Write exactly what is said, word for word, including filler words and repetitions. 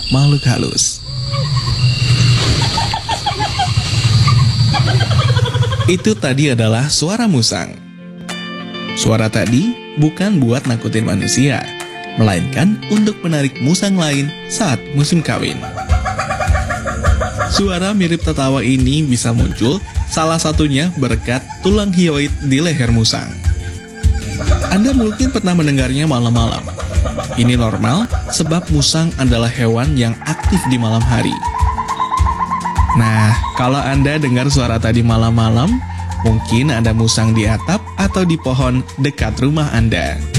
makhluk halus. Itu tadi adalah suara musang. Suara tadi bukan buat nakutin manusia, melainkan untuk menarik musang lain saat musim kawin. Suara mirip tertawa ini bisa muncul salah satunya berkat tulang hioid di leher musang. Anda mungkin pernah mendengarnya malam-malam. Ini normal sebab musang adalah hewan yang aktif di malam hari. Nah, kalau Anda dengar suara tadi malam-malam, mungkin ada musang di atap atau di pohon dekat rumah Anda.